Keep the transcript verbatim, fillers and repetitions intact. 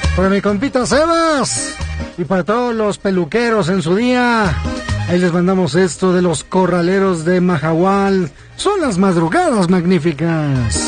Para mi compita Sebas y para todos los peluqueros en su día. Ahí les mandamos esto de los corraleros de Mahahual. Son las madrugadas magníficas.